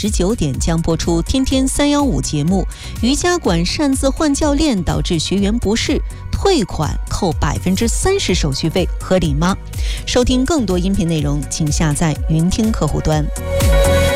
19点将播出《天天315》节目，瑜伽馆擅自换教练导致学员不适，退款扣30%手续费，合理吗？收听更多音频内容，请下载云听客户端。